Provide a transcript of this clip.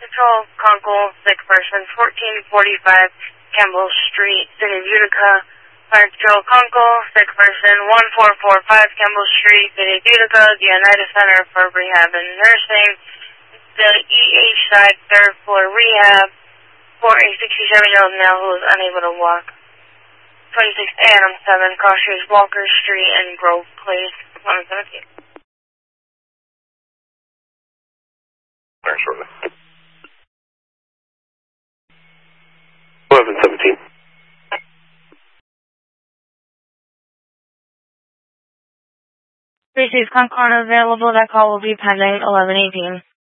Control, Conkle, sick person, 1445 Campbell Street, City of Utica. Fire Control, Conkle, sick person, 1445 Campbell Street, City of Utica, the United Center for Rehab and Nursing. The EH side, third floor rehab, for a 67-year-old male who is unable to walk. 26 Adam 7, Cross Street, Walker Street, and Grove Place, 1117. Very shortly. 1117. Receive Concord available. That call will be pending 1118.